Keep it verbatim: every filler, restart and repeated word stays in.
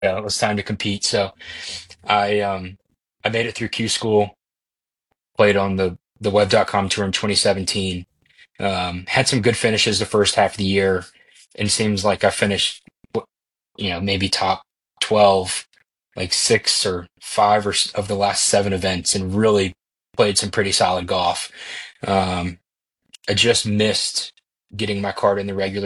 Yeah, it was time to compete. So I um I made it through Q school, played on the the web dot com tour in twenty seventeen. Um, had some good finishes the first half of the year, and it seems like I finished, you know, maybe top twelve, like six or five or s- of the last seven events, and really played some pretty solid golf. Um, I just missed getting my card in the regular